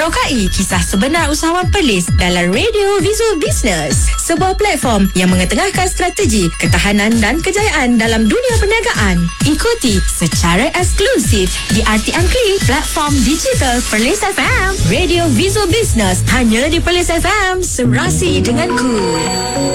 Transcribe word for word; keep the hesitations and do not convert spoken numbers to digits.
Rokai kisah sebenar usahawan Perlis dalam Radio Visual Business, sebuah platform yang mengetengahkan strategi, ketahanan dan kejayaan dalam dunia perniagaan. Ikuti secara eksklusif di R T M Klik, platform digital Perlis F M. Radio Visual Business hanya di Perlis F M, serasi dengan cool.